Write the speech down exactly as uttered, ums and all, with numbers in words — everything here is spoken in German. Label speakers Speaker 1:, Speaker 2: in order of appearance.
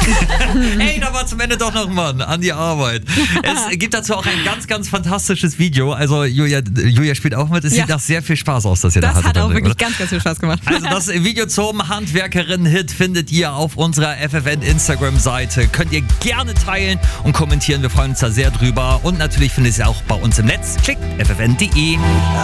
Speaker 1: Hey, da war zum Ende doch noch ein Mann an die Arbeit. Es gibt dazu auch ein ganz, ganz fantastisches Video. Also Julia, Julia spielt auch mit. Es
Speaker 2: Ja.
Speaker 1: sieht nach sehr viel Spaß aus, dass ihr
Speaker 2: Das
Speaker 1: da hattet.
Speaker 2: hat auch
Speaker 1: oder?
Speaker 2: wirklich ganz, ganz viel Spaß gemacht.
Speaker 1: Also das Video zum Handwerkerin-Hit findet ihr auf unserer F F N Instagram-Seite. Könnt ihr gerne teilen und kommentieren. Wir freuen uns da sehr drüber. Und natürlich findet ihr es auch bei uns im Netz. Klickt f f n punkt d e.